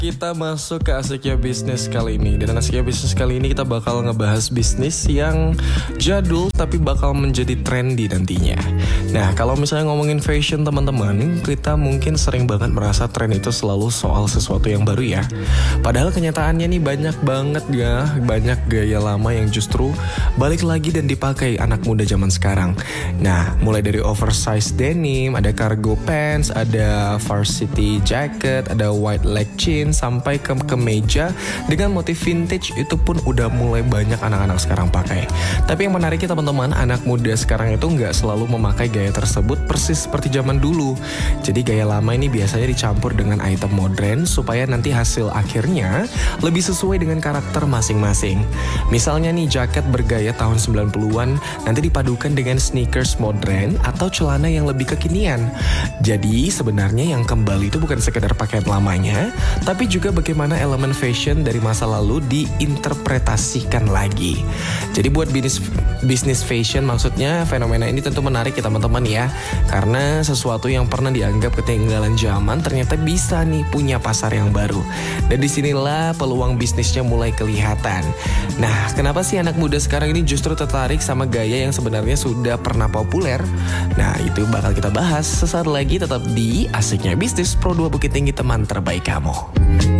Kita masuk ke Asiknya Bisnis kali ini. Dan Asiknya Bisnis kali ini kita bakal ngebahas bisnis yang jadul tapi bakal menjadi trendy nantinya. Nah, kalau misalnya ngomongin fashion teman-teman, kita mungkin sering banget merasa tren itu selalu soal sesuatu yang baru ya. Padahal kenyataannya nih banyak banget ya, banyak gaya lama yang justru balik lagi dan dipakai anak muda zaman sekarang. Nah, mulai dari oversized denim, ada cargo pants, ada varsity jacket, ada wide leg jeans, sampai ke kemeja dengan motif vintage itu pun udah mulai banyak anak-anak sekarang pakai. Tapi yang menariknya teman-teman, anak muda sekarang itu nggak selalu memakai gaya tersebut persis seperti zaman dulu. Jadi gaya lama ini biasanya dicampur dengan item modern supaya nanti hasil akhirnya lebih sesuai dengan karakter masing-masing. Misalnya nih jaket bergaya tahun 90-an nanti dipadukan dengan sneakers modern atau celana yang lebih kekinian. Jadi sebenarnya yang kembali itu bukan sekedar pakaian lamanya, tapi juga bagaimana elemen fashion dari masa lalu diinterpretasikan lagi. Jadi buat bisnis fashion maksudnya fenomena ini tentu menarik ya teman-teman ya. Karena sesuatu yang pernah dianggap ketinggalan zaman ternyata bisa nih punya pasar yang baru. Dan disinilah peluang bisnisnya mulai kelihatan. Nah, kenapa sih anak muda sekarang ini justru tertarik sama gaya yang sebenarnya sudah pernah populer? Nah, itu bakal kita bahas sesaat lagi, tetap di Asiknya Bisnis Pro 2 Bukit Tinggi, teman terbaik kamu.